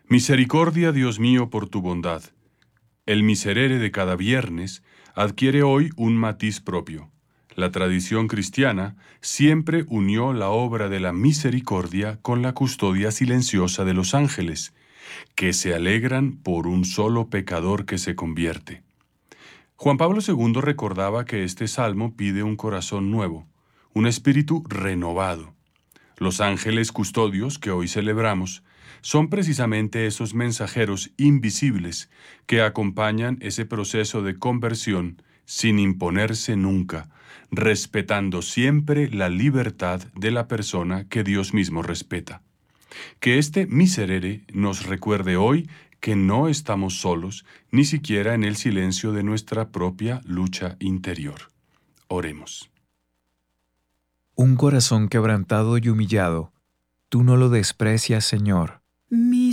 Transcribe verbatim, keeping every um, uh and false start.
Misericordia, Dios mío, por tu bondad. El miserere de cada viernes adquiere hoy un matiz propio. La tradición cristiana siempre unió la obra de la misericordia con la custodia silenciosa de los ángeles, que se alegran por un solo pecador que se convierte. Juan Pablo segundo recordaba que este salmo pide un corazón nuevo, un espíritu renovado. Los ángeles custodios que hoy celebramos son precisamente esos mensajeros invisibles que acompañan ese proceso de conversión sin imponerse nunca, respetando siempre la libertad de la persona que Dios mismo respeta. Que este miserere nos recuerde hoy que no estamos solos, ni siquiera en el silencio de nuestra propia lucha interior. Oremos. Un corazón quebrantado y humillado, tú no lo desprecias, Señor. Mi